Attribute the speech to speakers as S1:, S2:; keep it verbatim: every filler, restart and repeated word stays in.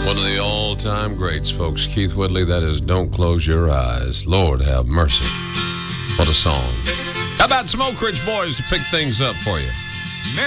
S1: One of the all-time greats, folks. Keith Whitley, that is Don't Close Your Eyes. Lord have mercy. What a song. How about some Oak Ridge Boys to pick things up for you?